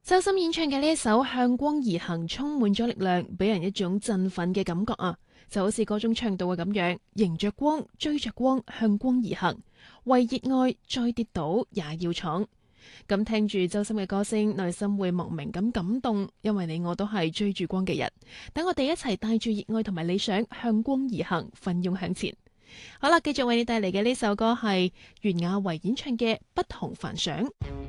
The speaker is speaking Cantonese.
周深演唱嘅呢一首《向光而行》充滿咗力量，俾人一種振奮嘅感覺啊！就好似歌中唱到嘅咁樣，迎着光，追着光，向光而行，為熱愛再跌倒也要闖。咁聽住周深嘅歌聲，內心會莫名咁感動，因為你我都係追住光嘅人。等我哋一齊帶住熱愛同埋理想，向光而行，奮勇向前。好啦，繼續為你帶嚟嘅呢首歌係袁婭維演唱嘅《不同凡響》。